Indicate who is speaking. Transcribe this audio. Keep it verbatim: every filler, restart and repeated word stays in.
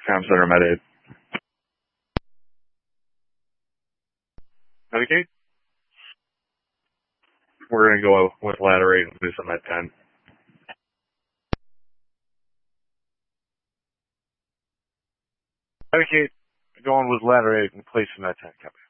Speaker 1: Comm Center Med eight. Navigate. We're going to go with ladder eight and place on Med ten. Navigate. Going with ladder eight and place on Med ten. Copy.